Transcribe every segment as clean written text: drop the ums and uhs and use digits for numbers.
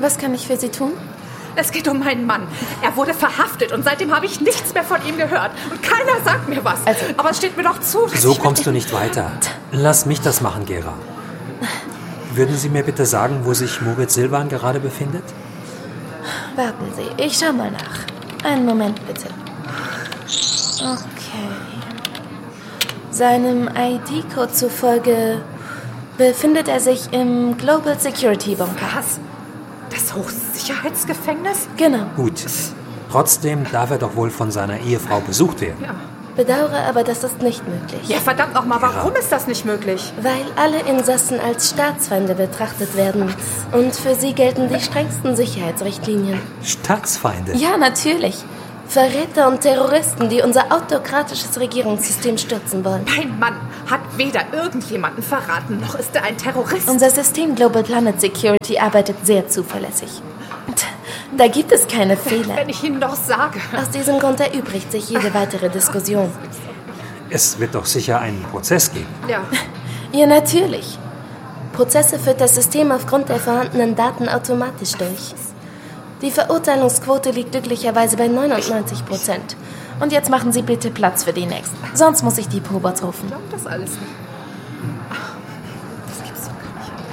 Was kann ich für Sie tun? Es geht um meinen Mann. Er wurde verhaftet und seitdem habe ich nichts mehr von ihm gehört. Und keiner sagt mir was. Aber es steht mir doch zu. So kommst du nicht weiter. Lass mich das machen, Gera. Würden Sie mir bitte sagen, wo sich Moritz Silvan gerade befindet? Warten Sie, ich schau mal nach. Einen Moment bitte. Okay. Seinem ID-Code zufolge befindet er sich im Global Security Bunker. Was? Das Hochsicherheitsgefängnis? Genau. Gut. Trotzdem darf er doch wohl von seiner Ehefrau besucht werden. Ja. Bedauere, aber das ist nicht möglich. Ja, verdammt nochmal, warum ist das nicht möglich? Weil alle Insassen als Staatsfeinde betrachtet werden. Und für sie gelten die strengsten Sicherheitsrichtlinien. Staatsfeinde? Ja, natürlich. Verräter und Terroristen, die unser autokratisches Regierungssystem stürzen wollen. Mein Mann hat weder irgendjemanden verraten, noch ist er ein Terrorist. Unser System Global Planet Security arbeitet sehr zuverlässig. Da gibt es keine Fehler. Wenn ich Ihnen doch sage. Aus diesem Grund erübrigt sich jede weitere Diskussion. Es wird doch sicher einen Prozess geben. Ja. Ja, natürlich. Prozesse führt das System aufgrund der vorhandenen Daten automatisch durch. Die Verurteilungsquote liegt glücklicherweise bei 99%. Und jetzt machen Sie bitte Platz für die Nächsten. Sonst muss ich die Pobots rufen. Ich glaube das alles nicht. Das gibt's doch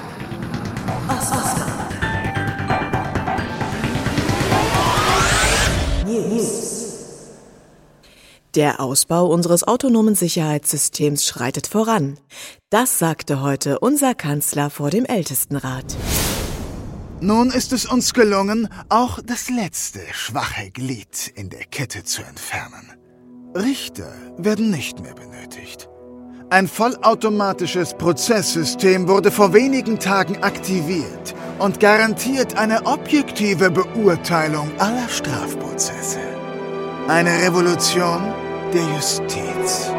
gar nicht. Der Ausbau unseres autonomen Sicherheitssystems schreitet voran. Das sagte heute unser Kanzler vor dem Ältestenrat. Nun ist es uns gelungen, auch das letzte schwache Glied in der Kette zu entfernen. Richter werden nicht mehr benötigt. Ein vollautomatisches Prozesssystem wurde vor wenigen Tagen aktiviert und garantiert eine objektive Beurteilung aller Strafprozesse. Eine Revolution der Justiz.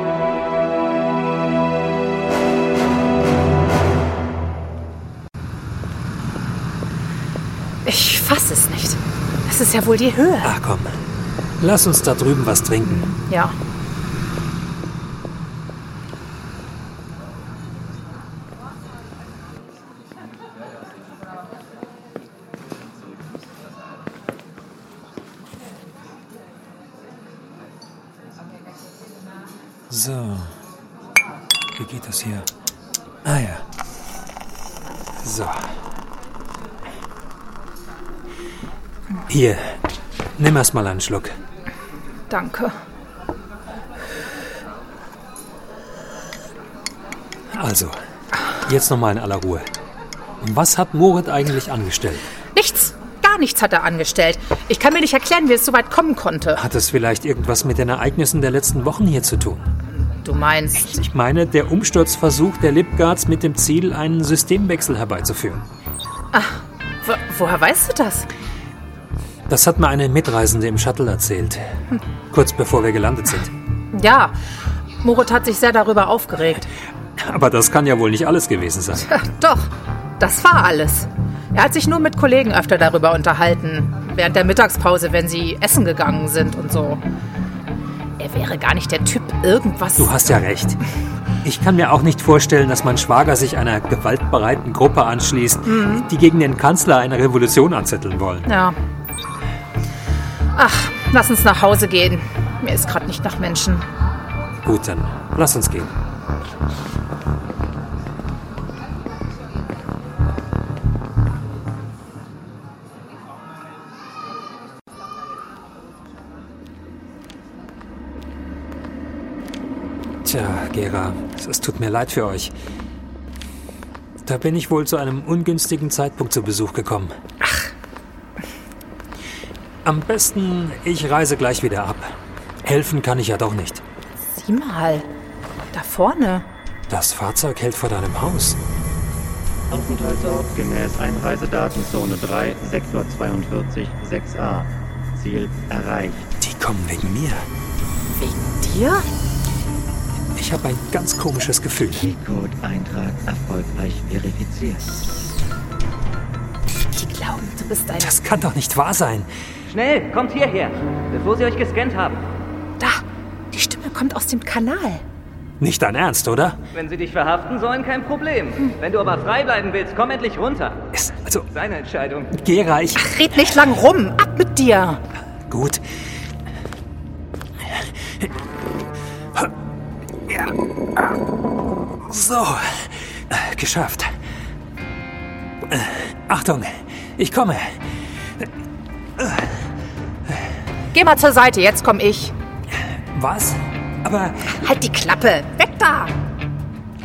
Ich fasse es nicht. Das ist ja wohl die Höhe. Ach komm, lass uns da drüben was trinken. Ja. So, wie geht das hier? Ah ja. So. Hier, nimm erst mal einen Schluck. Danke. Also, jetzt nochmal in aller Ruhe. Was hat Moritz eigentlich angestellt? Nichts. Gar nichts hat er angestellt. Ich kann mir nicht erklären, wie es so weit kommen konnte. Hat es vielleicht irgendwas mit den Ereignissen der letzten Wochen hier zu tun? Du meinst... Ich meine, der Umsturzversuch der Lipgards mit dem Ziel, einen Systemwechsel herbeizuführen. Ach, woher weißt du das? Das hat mir eine Mitreisende im Shuttle erzählt. Kurz bevor wir gelandet sind. Ja, Moritz hat sich sehr darüber aufgeregt. Aber das kann ja wohl nicht alles gewesen sein. Doch, das war alles. Er hat sich nur mit Kollegen öfter darüber unterhalten. Während der Mittagspause, wenn sie essen gegangen sind und so. Er wäre gar nicht der Typ irgendwas... Du hast ja recht. Ich kann mir auch nicht vorstellen, dass mein Schwager sich einer gewaltbereiten Gruppe anschließt, die gegen den Kanzler eine Revolution anzetteln wollen. Ja. Ach, lass uns nach Hause gehen. Mir ist gerade nicht nach Menschen. Gut, dann lass uns gehen. Tja, Gera, es tut mir leid für euch. Da bin ich wohl zu einem ungünstigen Zeitpunkt zu Besuch gekommen. Ach. Am besten, ich reise gleich wieder ab. Helfen kann ich ja doch nicht. Sieh mal, da vorne. Das Fahrzeug hält vor deinem Haus. Aufenthaltsort gemäß Einreisedatenzone 3, Sektor 42, 6a. Ziel erreicht. Die kommen wegen mir. Wegen dir? Ich habe ein ganz komisches Gefühl. Key-Code-Eintrag erfolgreich verifiziert. Die glauben, du bist ein... Das kann doch nicht wahr sein. Schnell, kommt hierher, bevor sie euch gescannt haben. Da, die Stimme kommt aus dem Kanal. Nicht dein Ernst, oder? Wenn sie dich verhaften sollen, kein Problem. Wenn du aber frei bleiben willst, komm endlich runter. Also, Deine Entscheidung. Gera, Red nicht lang rum. Ab mit dir. Gut. Ja. So. Geschafft. Achtung, ich komme. Geh mal zur Seite, jetzt komm ich. Was? Aber... Halt die Klappe. Weg da.